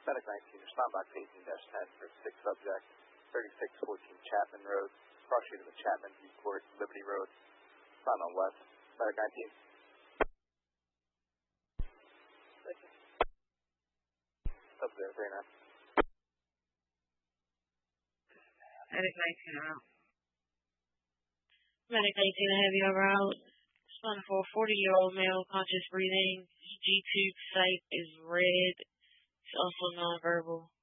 Medic 19, respond box 18-10 for 6 subject, 3614 Chapman Road, cross street of the Chapman View Court, Liberty Road, respond on west. Medic 19. Subject 39. Medic 19 out. Medic 19, I have you over out. Respond for a 40-year-old male, conscious breathing. G2 site is red. It's also nonverbal.